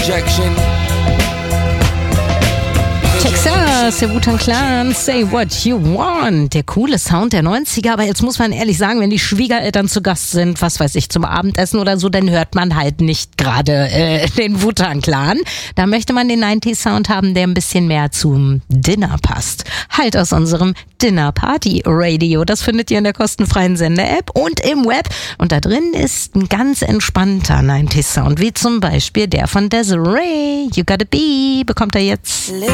rejection. Texas, der Wu-Tang Clan, Say What You Want. Der coole Sound der 90er, aber jetzt muss man ehrlich sagen, wenn die Schwiegereltern zu Gast sind, was weiß ich, zum Abendessen oder so, dann hört man halt nicht gerade den Wu-Tang Clan. Da möchte man den 90s Sound haben, der ein bisschen mehr zum Dinner passt. Halt aus unserem Dinner Party Radio. Das findet ihr in der kostenfreien Sender-App und im Web. Und da drin ist ein ganz entspannter 90s Sound, wie zum Beispiel der von Desiree. You Gotta Be, bekommt er jetzt.